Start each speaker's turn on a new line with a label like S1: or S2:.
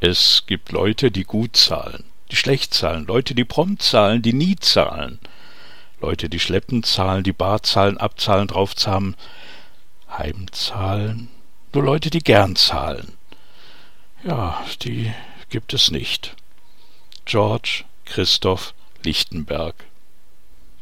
S1: Es gibt Leute, die gut zahlen, die schlecht zahlen, Leute, die prompt zahlen, die nie zahlen, Leute, die schleppend zahlen, die bar zahlen, abzahlen, draufzahlen, heimzahlen, nur Leute, die gern zahlen. Ja, die gibt es nicht. George Christoph Lichtenberg